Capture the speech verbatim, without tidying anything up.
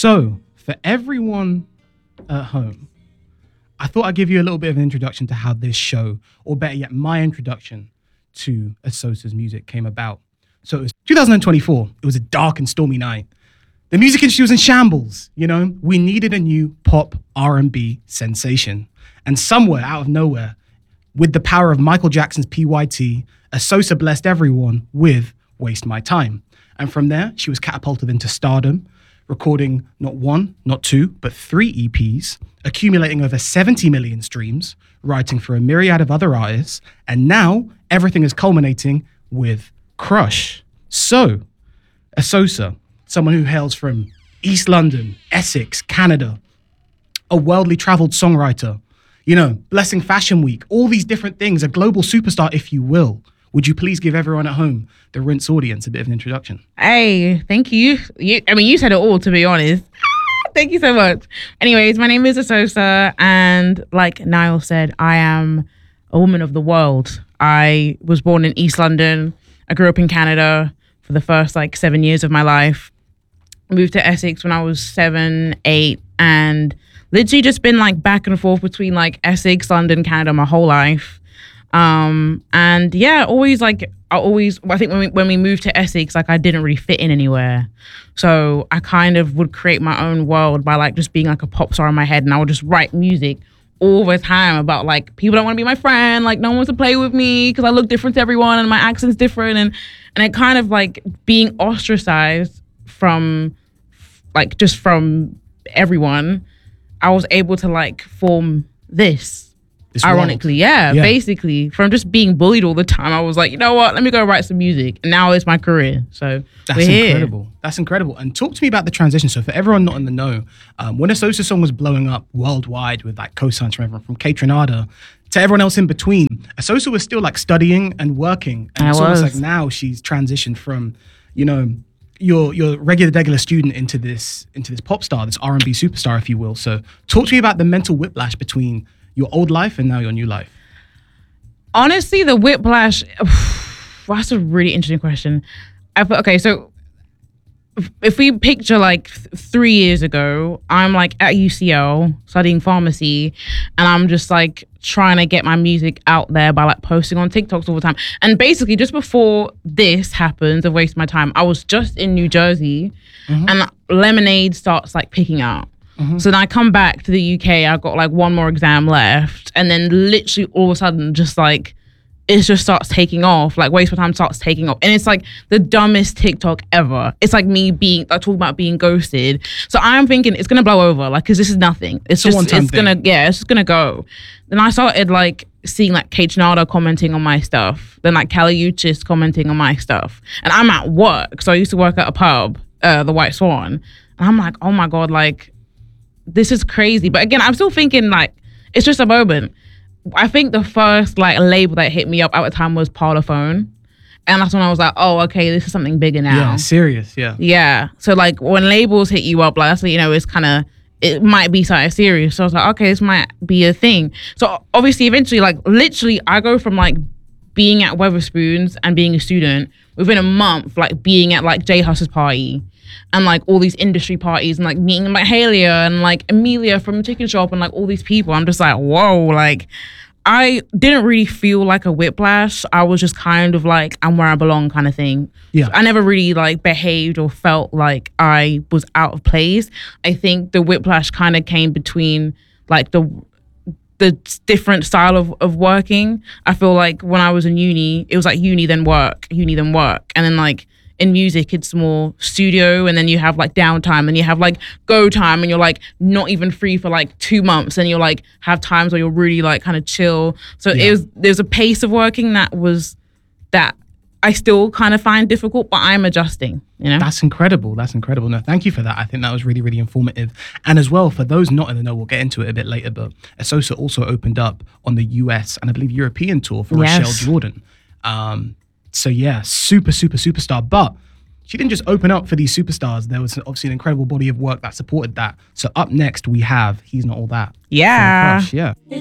So, for everyone at home, I thought I'd give you a little bit of an introduction to how this show, or better yet, my introduction to Asosa's music came about. So it was two thousand twenty-four. It was a dark and stormy night. The music industry was in shambles, you know? We needed a new pop R and B sensation. And somewhere out of nowhere, with the power of Michael Jackson's P Y T, Asosa blessed everyone with Waste My Time. And from there, she was catapulted into stardom, recording not one, not two, but three E Ps, accumulating over seventy million streams, writing for a myriad of other artists, and now everything is culminating with Crush. So, Asosa, someone who hails from East London, Essex, Canada, a worldly traveled songwriter, you know, blessing Fashion Week, all these different things, a global superstar, if you will. Would you please give everyone at home, the Rinse audience, a bit of an introduction? Hey, thank you. you I mean, you said it all, to be honest. Thank you so much. Anyways, my name is Asosa, and like Niall said, I am a woman of the world. I was born in East London. I grew up in Canada for the first like seven years of my life. Moved to Essex when I was seven, eight, and literally just been like back and forth between like Essex, London, Canada my whole life. Um, and yeah, always like, I always, I think when we, when we moved to Essex, like I didn't really fit in anywhere. So I kind of would create my own world by like just being like a pop star in my head. And I would just write music all the time about like, people don't want to be my friend. Like no one wants to play with me because I look different to everyone and my accent's different. And, and it kind of like being ostracized from like, just from everyone, I was able to like form this. It's Ironically, yeah, yeah, basically, from just being bullied all the time, I was like, you know what, let me go write some music. And now it's my career. So that's we're here. incredible. That's incredible. And talk to me about the transition. So for everyone not in the know, um, when Asosa song was blowing up worldwide with like co-signs from everyone, from Kate Renata to everyone else in between, Asosa was still like studying and working. And I it's was. almost like now she's transitioned from, you know, your your regular regular student into this into this pop star, this R and B superstar, if you will. So talk to me about the mental whiplash between your old life and now your new life. Honestly, the whiplash, that's a really interesting question. I, okay, so if we picture like th- three years ago, I'm like at U C L studying pharmacy, and I'm just like trying to get my music out there by like posting on TikToks all the time. And basically just before this happens of Waste My Time, I was just in New Jersey, mm-hmm. and Lemonade starts like picking up. Mm-hmm. So then I come back to the U K, I got like one more exam left, and then literally all of a sudden just like it just starts taking off, like Waste My Time starts taking off, and it's like the dumbest TikTok ever. It's like me being like talking about being ghosted. So I'm thinking it's gonna blow over, like, cause this is nothing. It's, it's just it's thing. gonna yeah, it's just gonna go. Then I started like seeing like Kate Renata commenting on my stuff, then like Kali Uchis commenting on my stuff, and I'm at work, so I used to work at a pub, uh, the White Swan, and I'm like, oh my god, like. This is crazy. But again, I'm still thinking like, it's just a moment. I think the first like label that hit me up at the time was Parlophone. And that's when I was like, oh, okay, this is something bigger now. Yeah, serious, yeah. Yeah. So like when labels hit you up, like that's, you know, it's kind of, it might be something serious. So I was like, okay, this might be a thing. So obviously eventually, like literally I go from like being at Weatherspoons and being a student within a month, like being at like J Hus's party. And like all these industry parties and like meeting Mahalia and like Amelia from Chicken Shop and like all these people. I'm just like, whoa, like I didn't really feel like a whiplash. I was just kind of like, I'm where I belong kind of thing. Yeah. I never really like behaved or felt like I was out of place. I think the whiplash kind of came between like the the different style of, of working. I feel like when I was in uni, it was like uni then work, uni then work. And then like, in music, it's more studio, and then you have like downtime, and you have like go time, and you're like not even free for like two months, and you're like have times where you're really like kind of chill. So yeah. it was there's a pace of working that was that I still kind of find difficult, but I'm adjusting. You know, that's incredible. That's incredible. No, thank you for that. I think that was really really informative. And as well, for those not in the know, we'll get into it a bit later. But Asosa also opened up on the U S and I believe European tour for yes. Rochelle Jordan. Um, So yeah, super, super, superstar. But she didn't just open up for these superstars. There was obviously an incredible body of work that supported that. So up next we have He's Not All That. Yeah. Crush, yeah.